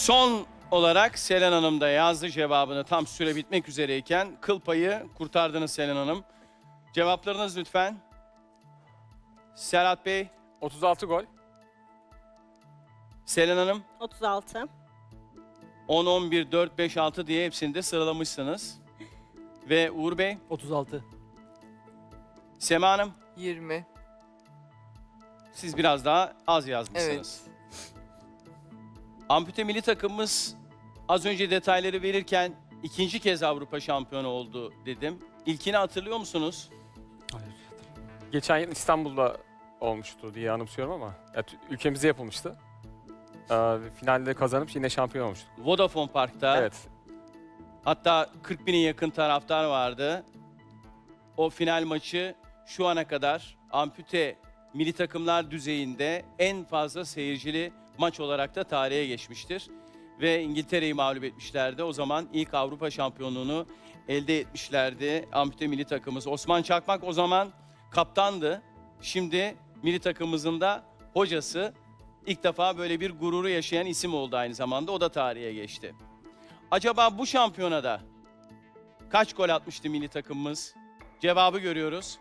Son olarak Selen Hanım da yazdı cevabını tam süre bitmek üzereyken. Kıl payı kurtardınız Selen Hanım. Cevaplarınız lütfen. Serhat Bey, 36 gol. Selen Hanım 36. 10, 11, 4, 5, 6 diye hepsini de sıralamışsınız. Ve Uğur Bey, 36. Sema Hanım 20. siz biraz daha az yazmışsınız. Ampute milli takımımız az önce detayları verirken ikinci kez Avrupa şampiyonu oldu dedim. İlkini hatırlıyor musunuz? Hayır. Geçen yıl İstanbul'da olmuştu diye anımsıyorum ama ülkemizde yapılmıştı. Finalde kazanıp yine şampiyon olmuştuk. Vodafone Park'ta. Evet. Hatta 40 bine yakın taraftar vardı. O final maçı şu ana kadar ampute milli takımlar düzeyinde en fazla seyircili maç olarak da tarihe geçmiştir. Ve İngiltere'yi mağlup etmişlerdi. O zaman ilk Avrupa şampiyonluğunu elde etmişlerdi ampute milli takımımız. Osman Çakmak o zaman kaptandı. Şimdi milli takımımızın da hocası. İlk defa böyle bir gururu yaşayan isim oldu aynı zamanda. O da tarihe geçti. Acaba bu şampiyonada kaç gol atmıştı milli takımımız? Cevabı görüyoruz.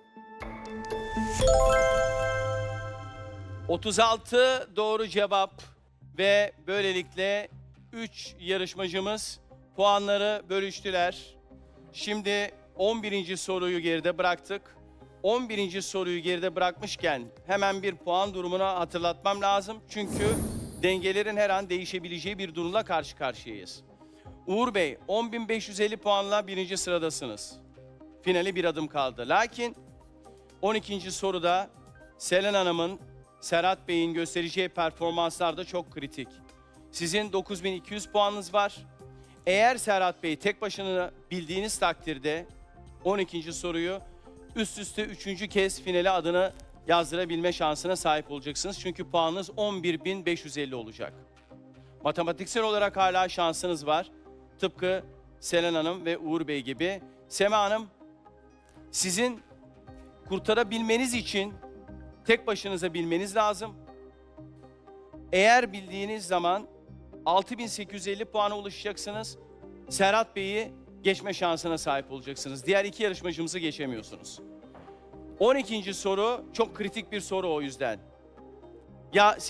36 doğru cevap ve böylelikle 3 yarışmacımız puanları bölüştüler. Şimdi 11. soruyu geride bıraktık. 11. soruyu geride bırakmışken hemen bir puan durumunu hatırlatmam lazım. Çünkü dengelerin her an değişebileceği bir durumla karşı karşıyayız. Uğur Bey 10.550 puanla birinci sıradasınız. Finale bir adım kaldı. Lakin 12. soruda Selen Hanım'ın, Serhat Bey'in göstereceği performanslar da çok kritik. Sizin 9200 puanınız var. Eğer Serhat Bey tek başına bildiğiniz takdirde 12. soruyu üst üste 3. kez finale adını yazdırabilme şansına sahip olacaksınız. Çünkü puanınız 11.550 olacak. Matematiksel olarak hala şansınız var. Tıpkı Selen Hanım ve Uğur Bey gibi. Sema Hanım, sizin kurtarabilmeniz için tek başınıza bilmeniz lazım. Eğer bildiğiniz zaman 6850 puana ulaşacaksınız. Serhat Bey'i geçme şansına sahip olacaksınız. Diğer iki yarışmacımızı geçemiyorsunuz. 12. soru çok kritik bir soru o yüzden. Ya